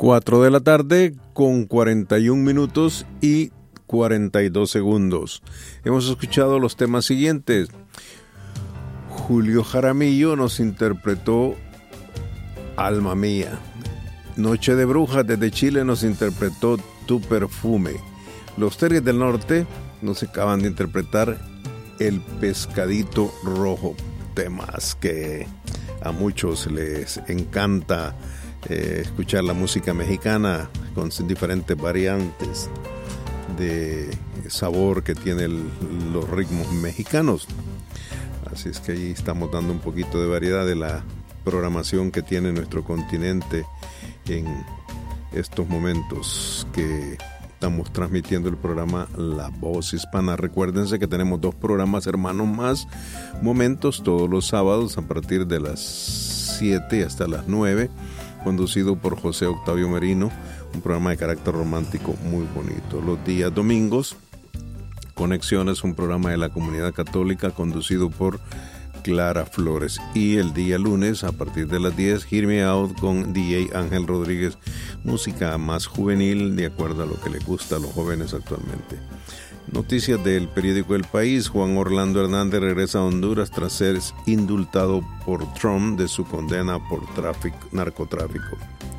4 de la tarde con 41 minutos y 42 segundos. Hemos escuchado los temas siguientes. Julio Jaramillo nos interpretó Alma Mía. Noche de Brujas desde Chile nos interpretó Tu Perfume. Los Tigres del Norte nos acaban de interpretar El Pescadito Rojo. Temas que a muchos les encanta escuchar la música mexicana con diferentes variantes de sabor que tienen los ritmos mexicanos. Así es que ahí estamos dando un poquito de variedad de la programación que tiene nuestro continente en estos momentos que estamos transmitiendo el programa La Voz Hispana. Recuérdense que tenemos 2 programas hermanos más, Momentos, todos los sábados a partir de las 7 hasta las 9, conducido por José Octavio Merino, un programa de carácter romántico muy bonito. Los días domingos, Conexiones, un programa de la comunidad católica conducido por Clara Flores. Y el día lunes, a partir de las 10, Hear Me Out con DJ Ángel Rodríguez, música más juvenil de acuerdo a lo que le gusta a los jóvenes actualmente. Noticias del periódico El País. Juan Orlando Hernández regresa a Honduras tras ser indultado por Trump de su condena por narcotráfico.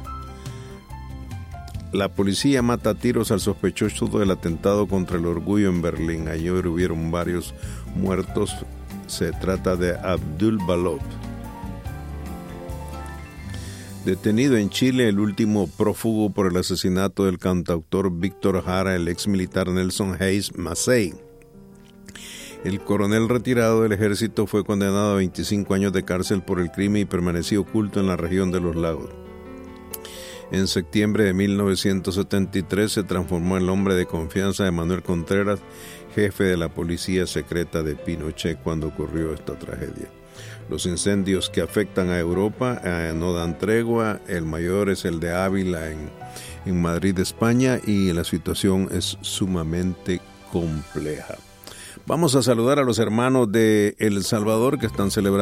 La policía mata a tiros al sospechoso del atentado contra el Orgullo en Berlín. Ayer hubieron varios muertos. Se trata de Abdul Balov. Detenido en Chile el último prófugo por el asesinato del cantautor Víctor Jara, el ex militar Nelson Hayes Massey. El coronel retirado del ejército fue condenado a 25 años de cárcel por el crimen y permaneció oculto en la región de los lagos. En septiembre de 1973 se transformó en el hombre de confianza de Manuel Contreras, jefe de la policía secreta de Pinochet cuando ocurrió esta tragedia. Los incendios que afectan a Europa no dan tregua. El mayor es el de Ávila en Madrid, España, y la situación es sumamente compleja. Vamos a saludar a los hermanos de El Salvador que están celebrando